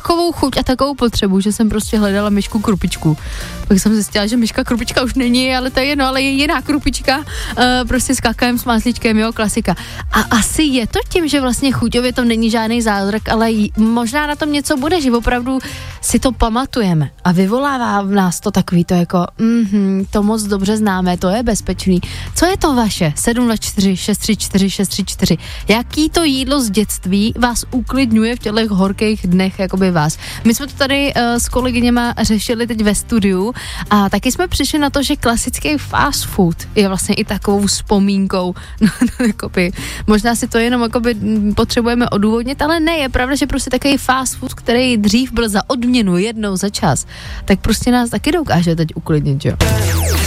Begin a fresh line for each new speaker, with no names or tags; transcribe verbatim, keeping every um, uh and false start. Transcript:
takovou chuť a takovou potřebu, že jsem prostě hledala myšku krupičku. Pak jsem zjistila, že myška krupička už není, ale to je jedno, ale je jiná krupička, uh, prostě s kakem, s máslíčkem, jo, klasika. A asi je to tím, že vlastně chuťově to není žádný zázrak, ale j- možná na tom něco bude, že opravdu si to pamatujeme a vyvolává v nás to takový to jako, mhm, to moc dobře známe, to je bezpečný. Co je to vaše? sedm dva čtyři šest tři čtyři šest tři čtyři. Jaký to jídlo z dětství vás uklidňuje v těchto horkých dnech, jakoby vás? My jsme to tady uh, s kolegyněma řešili teď ve studiu a taky jsme přišli na to, že klasický fast food je vlastně i takovou vzpomínkou. No, no, jakoby, možná si to jenom jakoby potřebujeme odůvodnit, ale ne, je pravda, že prostě takový fast food, který dřív byl za odměnu jednou za čas, tak prostě nás taky dokáže teď uklidnit, jo.